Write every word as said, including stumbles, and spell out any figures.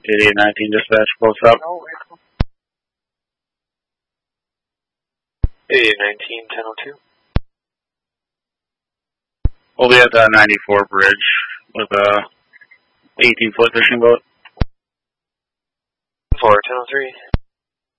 eighty-eight nineteen dispatch, close up. eighty-eight nineteen, ten oh two. We'll be at the ninety-four bridge with a eighteen foot fishing boat. four, ten oh three.